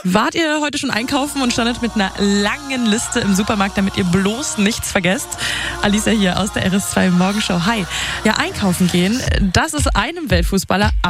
Wart ihr heute schon einkaufen und standet mit einer langen Liste im Supermarkt, damit ihr bloß nichts vergesst? Alicia hier aus der RS2 Morgenshow. Hi. Ja, einkaufen gehen, das ist einem Weltfußballer